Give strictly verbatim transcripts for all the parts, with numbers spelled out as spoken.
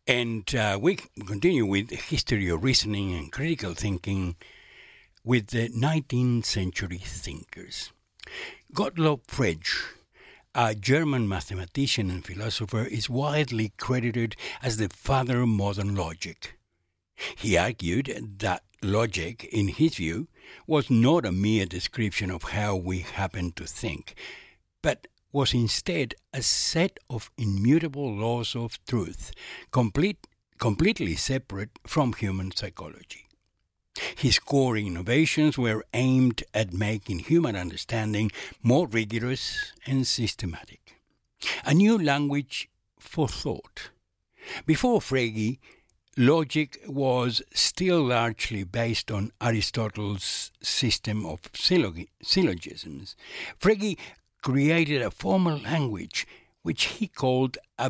And uh, we continue with history of reasoning and critical thinking with the nineteenth century thinkers. Gottlob Frege, a German mathematician and philosopher, is widely credited as the father of modern logic. He argued that logic, in his view, was not a mere description of how we happen to think, but was instead a set of immutable laws of truth, complete, completely separate from human psychology. His core innovations were aimed at making human understanding more rigorous and systematic. A new language for thought. Before Frege, logic was still largely based on Aristotle's system of syllog- syllogisms. Frege created a formal language which he called a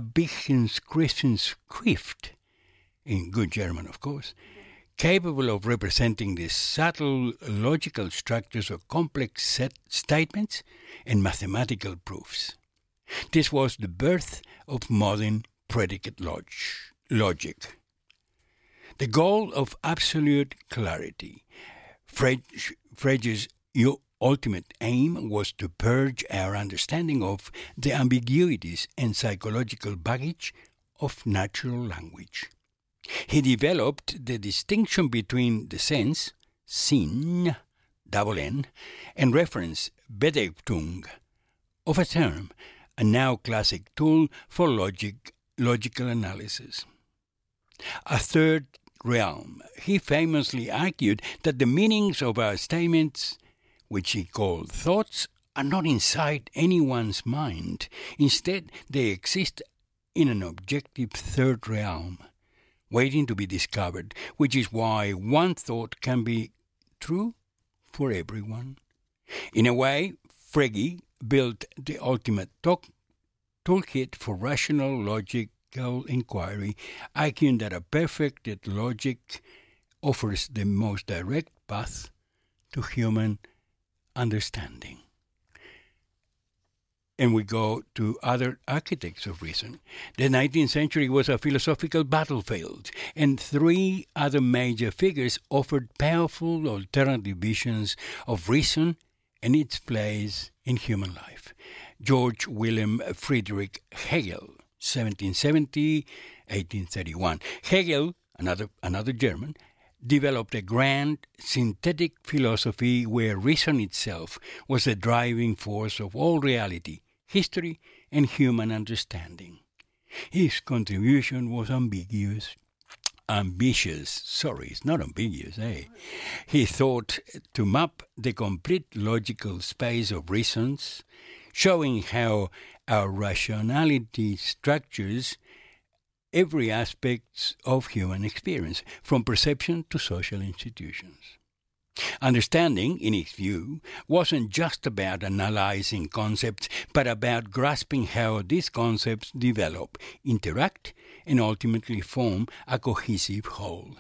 Bildungsschrift, in good German, of course, capable of representing the subtle logical structures of complex set statements and mathematical proofs. This was the birth of modern predicate log- logic. The goal of absolute clarity. Frege, Frege's ultimate aim was to purge our understanding of the ambiguities and psychological baggage of natural language. He developed the distinction between the sense, Sinn, double N, and reference, Bedeutung, of a term, a now classic tool for logic, logical analysis. A third realm. He famously argued that the meanings of our statements, which he called thoughts, are not inside anyone's mind. Instead, they exist in an objective third realm, waiting to be discovered, which is why one thought can be true for everyone. In a way, Frege built the ultimate talk, toolkit for rational logical inquiry, arguing that a perfected logic offers the most direct path to human understanding. And we go to other architects of reason. The nineteenth century was a philosophical battlefield, and three other major figures offered powerful alternative visions of reason and its place in human life. George Wilhelm Friedrich Hegel, seventeen seventy to eighteen thirty-one. Hegel, another, another German, developed a grand synthetic philosophy where reason itself was the driving force of all reality, history, and human understanding. His contribution was ambiguous, ambitious, sorry, it's not ambiguous, eh? He thought to map the complete logical space of reasons, showing how our rationality structures every aspect of human experience, from perception to social institutions. Understanding, in his view, wasn't just about analyzing concepts, but about grasping how these concepts develop, interact, and ultimately form a cohesive whole.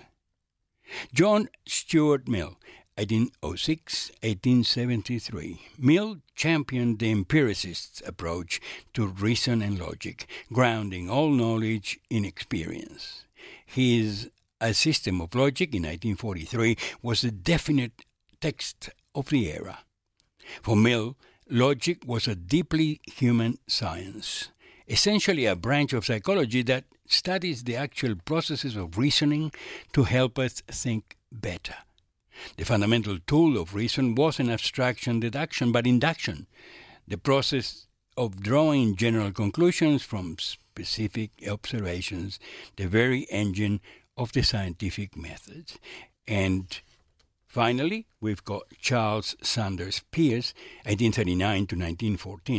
John Stuart Mill, eighteen oh six to eighteen seventy-three. Mill championed the empiricist's approach to reason and logic, grounding all knowledge in experience. His A System of Logic in eighteen forty-three was the definite text of the era. For Mill, logic was a deeply human science, essentially a branch of psychology that studies the actual processes of reasoning to help us think better. The fundamental tool of reason wasn't abstraction deduction, but induction, the process of drawing general conclusions from specific observations, the very engine of the scientific method. And finally, we've got Charles Sanders Peirce, eighteen thirty-nine to nineteen fourteen.